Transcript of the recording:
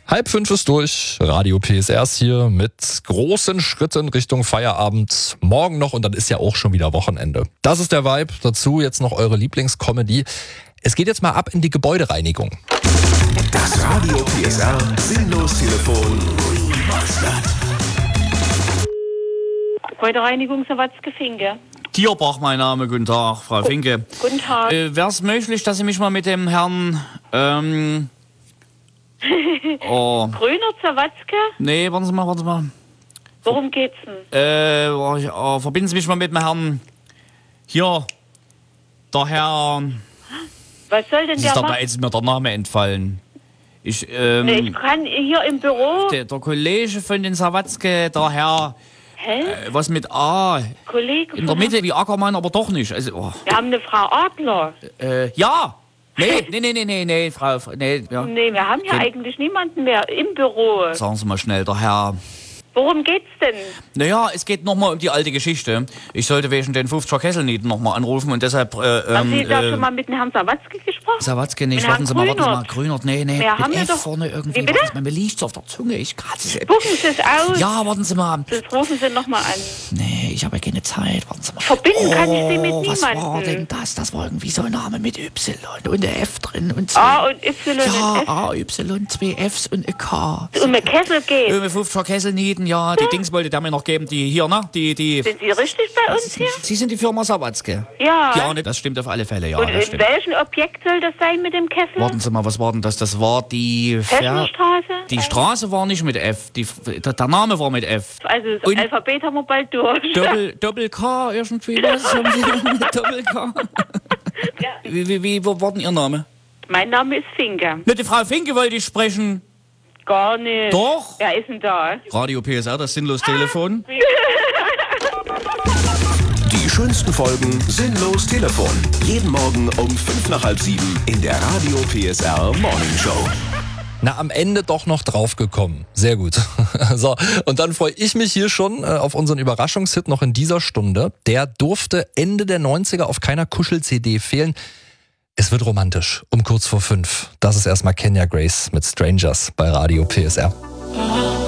4:30 ist durch. Radio PSR ist hier mit großen Schritten Richtung Feierabend. Morgen noch und dann ist ja auch schon wieder Wochenende. Das ist der Vibe. Dazu jetzt noch eure Lieblingscomedy. Es geht jetzt mal ab in die Gebäudereinigung. Das Radio PSR Sinnlos-Telefon. Gebäudereinigung Sawatzke-Finke. Tierbach, mein Name. Guten Tag, Frau Finke. Guten Tag. Wäre es möglich, dass Sie mich mal mit dem Herrn... Grüner Sawatzke? Nee, warten Sie mal. Worum geht's denn? Verbinden Sie mich mal mit dem Herrn... Hier, der Herr... Was soll denn der Da machen? ist mir der Name entfallen. Ich kann hier im Büro... der Kollege von den Sawatzke, der Herr... Hä? Was mit A? Kollege In der Mitte wie Ackermann, aber doch nicht. Also, Wir haben eine Frau Adler. ja! Nee, Frau... Nee, ja. Nee, wir haben ja eigentlich niemanden mehr im Büro. Sagen Sie mal schnell, der Herr... Worum geht's denn? Naja, es geht nochmal um die alte Geschichte. Ich sollte wegen den 50er Kesselnieten nochmal anrufen und deshalb... Haben Sie da schon mal mit dem Herrn Sawatzke gesprochen? Sawatzke nicht, Mit warten Sie mal, Herrn Grünert, nee, Wir haben mit ja F doch- vorne irgendwie. Wie bitte? Warten Sie mal, mir liegt's auf der Zunge, ich kann es nicht. Spucken Sie es aus. Ja, warten Sie mal. Das rufen Sie nochmal an. Nee, ich habe ja keine Zeit, warten Sie mal. Verbinden kann ich Sie mit Was niemandem. war denn das? Das war irgendwie so ein Name mit Y und ein F drin und A und Y ja, und F. A, Y, 2 Fs und ein K. Um eine Kessel geht. Mit 50er Kesselnieten, ja, die Dings wollte der mir noch geben, die hier, ne? Die Sind Sie richtig bei uns hier? Sie sind die Firma Sawatzke. Ja. Ja, ne, das stimmt auf alle Fälle, ja. Und das in stimmt. welchem Objekt soll das sein mit dem Kessel? Warten Sie mal, was war denn das? Das war die... Fessenstraße? Die Straße war nicht mit F, der Name war mit F. Also das Und- Alphabet haben wir bald durch. Doppel K irgendwie, was haben Sie denn mit Doppel K? Ja. Wie war denn Ihr Name? Mein Name ist Finke. Mit der Frau Finke wollte ich sprechen. Gar nicht. Doch? Wer ist denn da? Radio PSR, das Sinnlos-Telefon. Die schönsten Folgen Sinnlos-Telefon. Jeden Morgen um 6:55 in der Radio PSR Morning Show. Na, am Ende doch noch draufgekommen. Sehr gut. So, und dann freue ich mich hier schon auf unseren Überraschungshit noch in dieser Stunde. Der durfte Ende der 90er auf keiner Kuschel-CD fehlen. Es wird romantisch, um kurz vor 5. Das ist erstmal Kenya Grace mit Strangers bei Radio PSR.